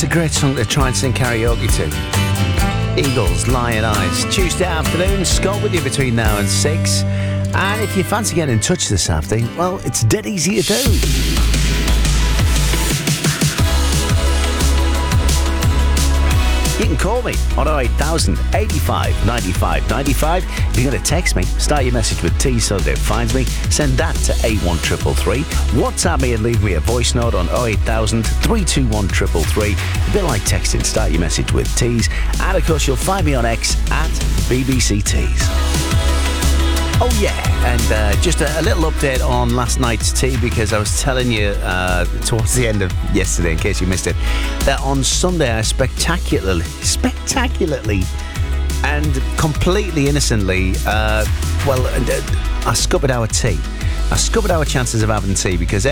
It's a great song to try and sing karaoke to. Eagles, Lion Eyes. Tuesday afternoon, Scott with you between now and 6. And if you fancy getting in touch this afternoon, well, it's dead easy to do. You can call me on 08000 85 95 95. If you're going to text me, start your message with T so that it finds me. Send that to 81333. WhatsApp me and leave me a voice note on 08000 321 333. A bit like texting, start your message with T's. And of course, you'll find me on X at BBC Tees. Oh yeah, and just a little update on last night's tea, because I was telling you towards the end of yesterday, in case you missed it, that on Sunday I spectacularly and completely innocently, I scuppered our tea. I scuppered our chances of having tea because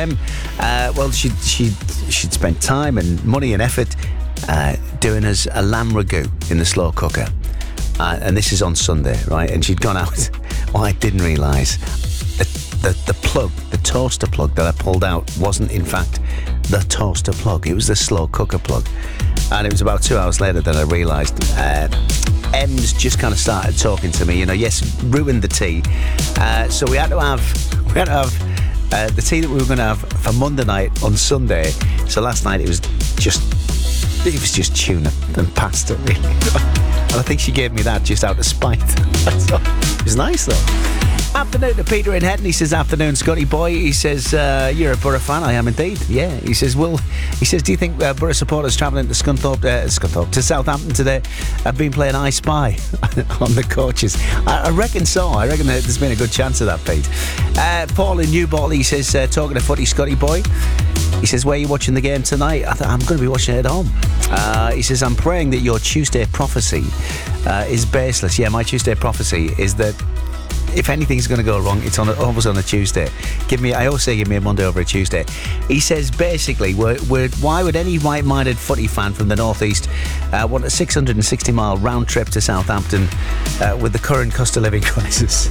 she'd spent time and money and effort doing us a lamb ragout in the slow cooker. And this is on Sunday, right? And she'd gone out. What I didn't realise, the plug, the toaster plug that I pulled out wasn't in fact the toaster plug. It was the slow cooker plug. And it was about 2 hours later that I realised Em's just kind of started talking to me. You know, yes, ruined the tea. So we had to have the tea that we were going to have for Monday night on Sunday. So last night it was just tuna and pasta, really. And I think she gave me that just out of spite. It was nice, though. Afternoon to Peter in Hetton. He says, afternoon, Scotty boy. He says, you're a Borough fan. I am indeed. Yeah. He says, do you think Borough supporters travelling to to Southampton today have been playing I Spy on the coaches? I reckon so. I reckon that there's been a good chance of that, Pete. Paul in Newbottle, he says, talking to footy, Scotty boy. He says, where are you watching the game tonight? I'm going to be watching it at home. He says, I'm praying that your Tuesday prophecy is baseless. Yeah, my Tuesday prophecy is that if anything's going to go wrong, it's always on a Tuesday. I always say give me a Monday over a Tuesday. He says, basically, why would any right-minded footy fan from the northeast want a 660-mile round trip to Southampton with the current cost of living crisis?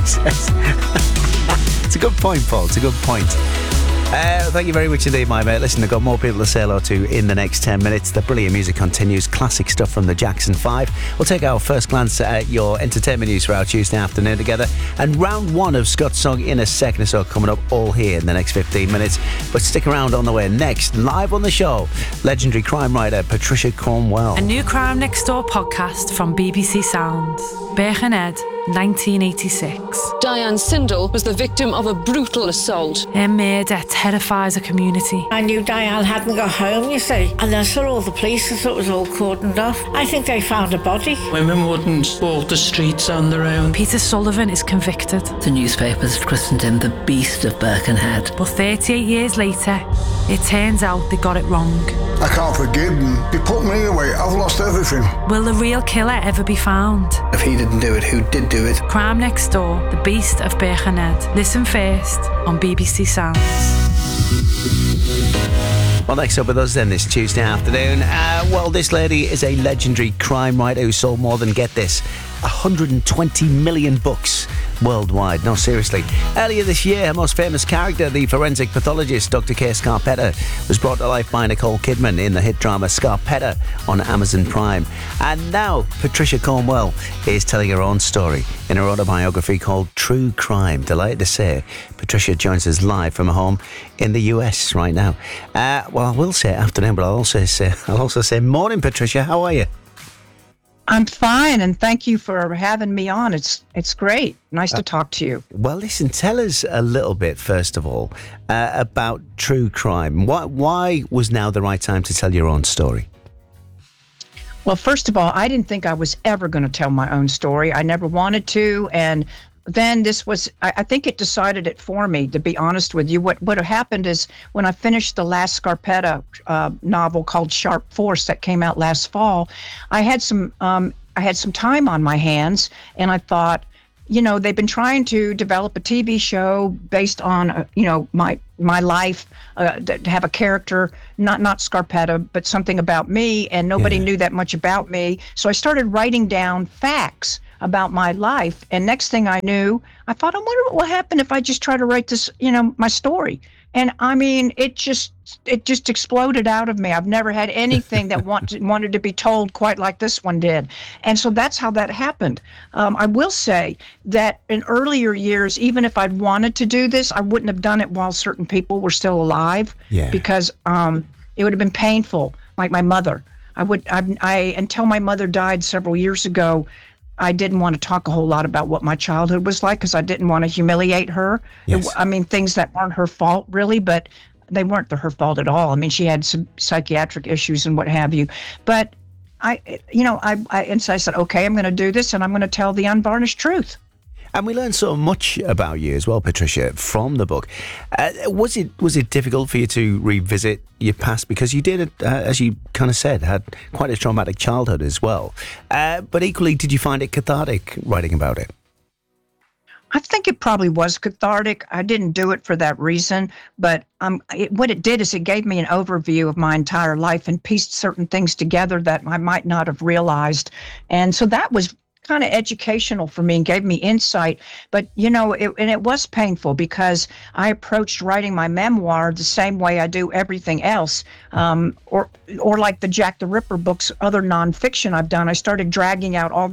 It's a good point, Paul. It's a good point. Thank you very much indeed, my mate. Listen, I've got more people to say hello to in the next 10 minutes. The brilliant music continues. Classic stuff from the Jackson 5. We'll take our first glance at your entertainment news for our Tuesday afternoon together. And round one of Scott's song in a second or so coming up, all here in the next 15 minutes. But stick around. On the way next, live on the show, legendary crime writer Patricia Cornwell. A new Crime Next Door podcast from BBC Sounds. Birkenhead, 1986. Diane Sindel was the victim of a brutal assault. Her murder terrifies a community. I knew Diane hadn't got home, you see, and I saw all the police. I thought it was all cordoned off. I think they found a body. Women wouldn't walk the streets on their own. Peter Sullivan is convicted. The newspapers christened him the Beast of Birkenhead. But 38 years later, it turns out they got it wrong. I can't forgive them. They put me away. I've lost everything. Will the real killer ever be found? If he didn't do it, who did do it? Crime Next Door, The Beast of Birkenhead. Listen first on BBC Sounds. Well, next up with us then this Tuesday afternoon. This lady is a legendary crime writer who sold more than, get this, 120 million books worldwide. No, seriously. Earlier this year, her most famous character, the forensic pathologist Dr. Kay Scarpetta, was brought to life by Nicole Kidman in the hit drama Scarpetta on Amazon Prime. And now Patricia Cornwell is telling her own story in her autobiography called True Crime. Delighted to say Patricia joins us live from her home in the US right now. I will say afternoon, but I'll also say morning, Patricia. How are you? I'm fine, and thank you for having me on. It's great. Nice to talk to you. Well, listen, tell us a little bit, first of all, about true crime. Why was now the right time to tell your own story? Well, first of all, I didn't think I was ever going to tell my own story. I never wanted to, and then this was, I think it decided it for me, to be honest with you. What happened is when I finished the last Scarpetta novel called Sharp Force that came out last fall, I had some time on my hands, and I thought, they've been trying to develop a TV show based on, my life, to have a character, not Scarpetta, but something about me, and nobody knew that much about me. So I started writing down facts about my life, and next thing I knew, I thought, I wonder what will happen if I just try to write this, my story. And I mean, it just exploded out of me. I've never had anything that wanted to be told quite like this one did. And so that's how that happened. I will say that in earlier years, even if I'd wanted to do this, I wouldn't have done it while certain people were still alive, because it would have been painful, like my mother. Until my mother died several years ago, I didn't want to talk a whole lot about what my childhood was like because I didn't want to humiliate her. Yes. Things that weren't her fault, really, but they weren't her fault at all. I mean, she had some psychiatric issues and what have you. But I said, okay, I'm going to do this, and I'm going to tell the unvarnished truth. And we learned so much about you as well, Patricia, from the book. Was it difficult for you to revisit your past? Because you did, as you kind of said, had quite a traumatic childhood as well. But equally, did you find it cathartic writing about it? I think it probably was cathartic. I didn't do it for that reason, but what it did is it gave me an overview of my entire life and pieced certain things together that I might not have realized. And so that was kind of educational for me and gave me insight. But, it was painful because I approached writing my memoir the same way I do everything else. Or like the Jack the Ripper books, other nonfiction I've done, I started dragging out all